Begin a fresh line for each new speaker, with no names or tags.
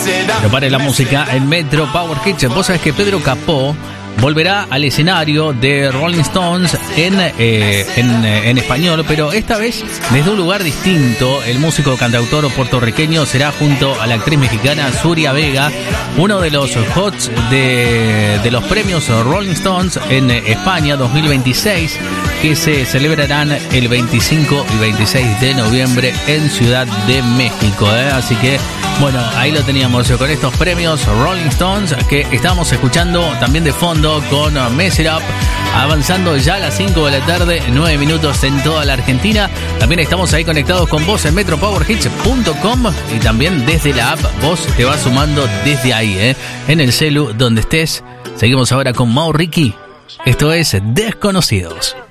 No pare la música en Metro Power Hits. Vos sabés que Pedro Capó volverá al escenario de Rolling Stones en español, pero esta vez desde un lugar distinto. El músico cantautor puertorriqueño será junto a la actriz mexicana Suria Vega, uno de los hots de los premios Rolling Stones en España 2026, que se celebrarán el 25 y 26 de noviembre en Ciudad de México. Así que, bueno, ahí lo teníamos con estos premios Rolling Stones que estábamos escuchando también de fondo con Mess It Up, avanzando ya a las 5 de la tarde, 9 minutos en toda la Argentina. También estamos ahí conectados con vos en metropowerhits.com y también desde la app vos te vas sumando desde ahí, en el celu donde estés. Seguimos ahora con Mau Ricky. Esto es Desconocidos.